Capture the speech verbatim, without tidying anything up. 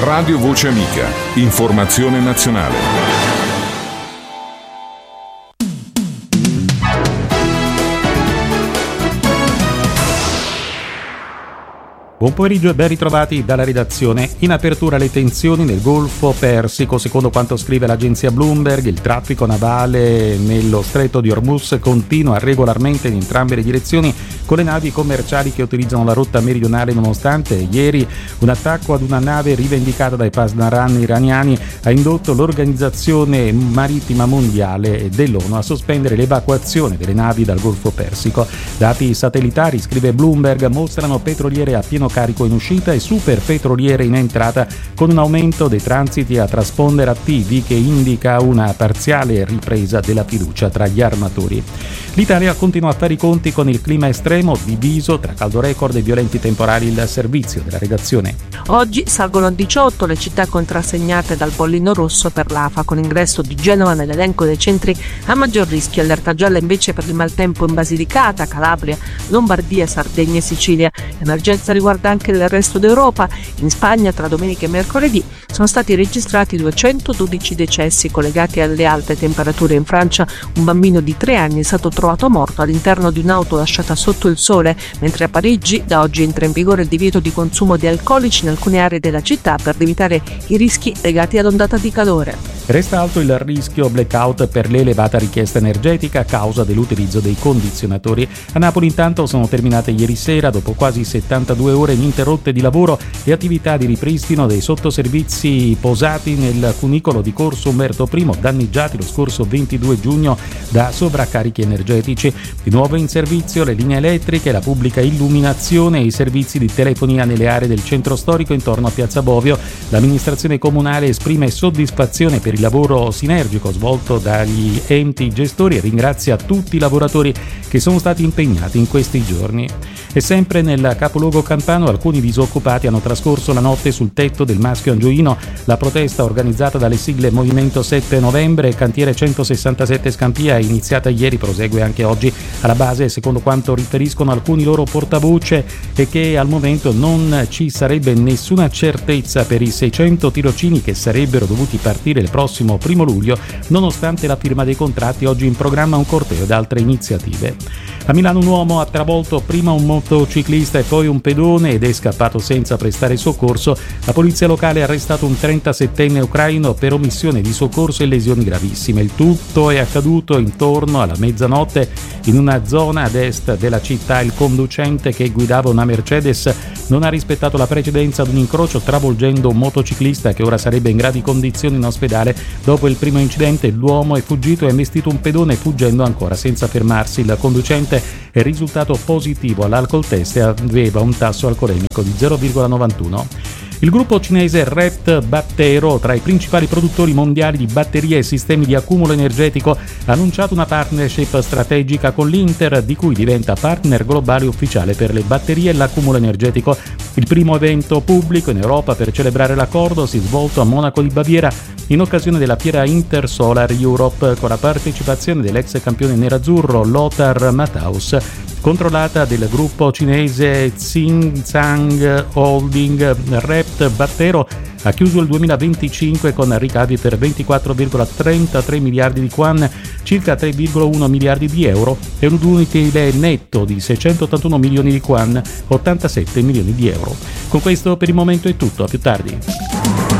Radio Voce Amica. Informazione nazionale. Buon pomeriggio e ben ritrovati dalla redazione. In apertura le tensioni nel Golfo Persico. Secondo quanto scrive l'agenzia Bloomberg, il traffico navale nello stretto di Hormuz continua regolarmente in entrambe le direzioni con le navi commerciali che utilizzano la rotta meridionale, nonostante ieri un attacco ad una nave rivendicata dai Pasdaran iraniani ha indotto l'Organizzazione Marittima Mondiale dell'ONU a sospendere l'evacuazione delle navi dal Golfo Persico. Dati satellitari, scrive Bloomberg, mostrano petroliere a pieno carico in uscita e super petroliere in entrata, con un aumento dei transiti a transponder attivi che indica una parziale ripresa della fiducia tra gli armatori. L'Italia continua a fare i conti con il clima estremo, diviso tra caldo record e violenti temporali. Il servizio della redazione. Oggi salgono a diciotto le città contrassegnate dal bollino rosso per l'A F A, con ingresso di Genova nell'elenco dei centri a maggior rischio. Allerta gialla invece per il maltempo in Basilicata, Calabria, Lombardia, Sardegna e Sicilia. L'emergenza riguarda anche il resto d'Europa. In Spagna, tra domenica e mercoledì, sono stati registrati duecentododici decessi collegati alle alte temperature. In Francia, un bambino di tre anni è stato trovato morto all'interno di un'auto lasciata sotto il sole, mentre a Parigi da oggi entra in vigore il divieto di consumo di alcolici in alcune aree della città per limitare i rischi legati all'ondata di calore. Resta alto il rischio blackout per l'elevata richiesta energetica a causa dell'utilizzo dei condizionatori. A Napoli intanto sono terminate ieri sera, dopo quasi settantadue ore ininterrotte di lavoro, le attività di ripristino dei sottoservizi posati nel cunicolo di Corso Umberto I, danneggiati lo scorso ventidue giugno da sovraccarichi energetici. Di nuovo in servizio le linee elettriche, la pubblica illuminazione e i servizi di telefonia nelle aree del centro storico intorno a Piazza Bovio. L'amministrazione comunale esprime soddisfazione per il lavoro sinergico svolto dagli enti gestori e ringrazia tutti i lavoratori che sono stati impegnati in questi giorni. E sempre nel capoluogo campano alcuni disoccupati hanno trascorso la notte sul tetto del Maschio Angioino. La protesta organizzata dalle sigle Movimento sette Novembre e Cantiere centosessantasette Scampia, iniziata ieri, prosegue anche oggi. Alla base, secondo quanto riferiscono alcuni loro portavoce, è che al momento non ci sarebbe nessuna certezza per i seicento tirocini che sarebbero dovuti partire il prossimo primo luglio, nonostante la firma dei contratti. Oggi in programma un corteo ed altre iniziative. A Milano un uomo ha travolto prima un motociclista e poi un pedone ed è scappato senza prestare soccorso. La polizia locale ha arrestato un trentasettenne ucraino per omissione di soccorso e lesioni gravissime. Il tutto è accaduto intorno alla mezzanotte in una zona ad est della città. Il conducente, che guidava una Mercedes, non ha rispettato la precedenza ad un incrocio, travolgendo un motociclista che ora sarebbe in gravi condizioni in ospedale. Dopo il primo incidente l'uomo è fuggito e ha investito un pedone, fuggendo ancora senza fermarsi. Il conducente è risultato positivo all'alcol test e aveva un tasso alcolemico di zero virgola novantuno. Il gruppo cinese R E T Battero, tra i principali produttori mondiali di batterie e sistemi di accumulo energetico, ha annunciato una partnership strategica con l'Inter, di cui diventa partner globale ufficiale per le batterie e l'accumulo energetico. Il primo evento pubblico in Europa per celebrare l'accordo si è svolto a Monaco di Baviera in occasione della fiera Intersolar Europe, con la partecipazione dell'ex campione nerazzurro Lothar Matthaus, controllata del gruppo cinese Tsingshan Holding. R E T Battero ha chiuso il duemilaventicinque con ricavi per ventiquattro virgola trentatré miliardi di yuan, circa tre virgola uno miliardi di euro, e un utile netto di seicentottantuno milioni di yuan, ottantasette milioni di euro. Con questo per il momento è tutto, a più tardi.